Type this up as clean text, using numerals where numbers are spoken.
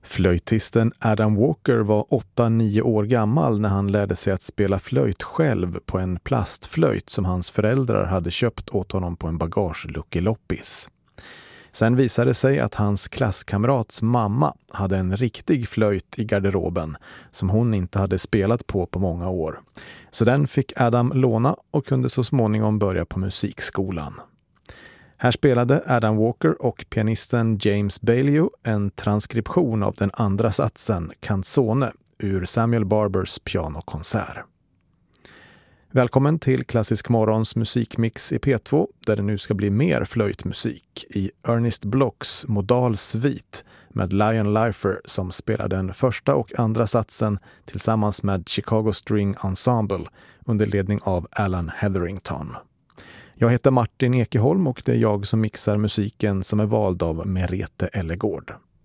Flöjtisten Adam Walker var 8-9 år gammal när han lärde sig att spela flöjt själv på en plastflöjt som hans föräldrar hade köpt åt honom på en bagageluckeloppis. Sen visade det sig att hans klasskamrats mamma hade en riktig flöjt i garderoben som hon inte hade spelat på många år. Så den fick Adam låna och kunde så småningom börja på musikskolan. Här spelade Adam Walker och pianisten James Bailey en transkription av den andra satsen Canzone ur Samuel Barbers pianokonsert. Välkommen till Klassisk Morgons musikmix i P2 där det nu ska bli mer flöjtmusik i Ernest Blocks modal svit med Lion Lifer som spelar den första och andra satsen tillsammans med Chicago String Ensemble under ledning av Alan Hetherington. Jag heter Martin Ekeholm och det är jag som mixar musiken som är vald av Merete Ellegård.